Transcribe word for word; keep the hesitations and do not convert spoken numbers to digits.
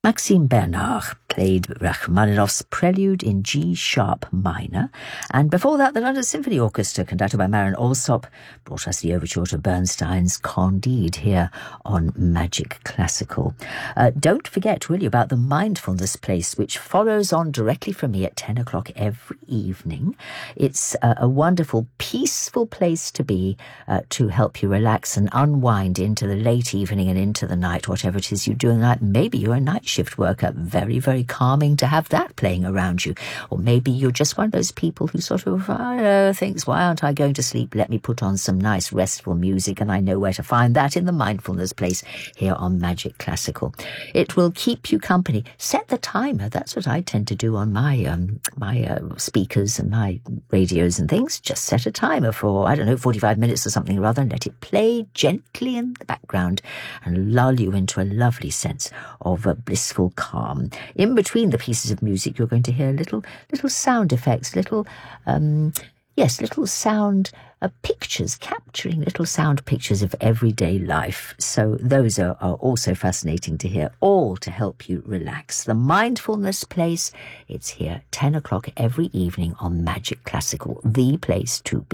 Maxime Bernard played Rachmaninoff's Prelude in G-sharp minor, and before that the London Symphony Orchestra, conducted by Marin Alsop, brought us the overture to Bernstein's Candide here on Magic Classical. Uh, don't forget, will you, about the Mindfulness Place, which follows on directly from me at ten o'clock every evening. It's uh, a wonderful, peaceful place to be, uh, to help you relax and unwind into the late evening and into the night, whatever it is you're doing. Like maybe you're a night shift worker, very, very calming to have that playing around you. Or maybe you're just one of those people who sort of, I don't know, thinks, why aren't I going to sleep? Let me put on some nice restful music, and I know where to find that in the Mindfulness Place here on Magic Classical. It will keep you company. Set the timer. That's what I tend to do on my um, my uh, speakers and my radios and things. Just set a timer for, I don't know, forty-five minutes or something or other, and let it play gently in the background and lull you into a lovely sense of a blissful calm. In between the pieces of music, you're going to hear little little sound effects, little um, yes, little sound uh, pictures, capturing little sound pictures of everyday life. So those are, are also fascinating to hear, all to help you relax. The Mindfulness Place, it's here ten o'clock every evening on Magic Classical, the place to be.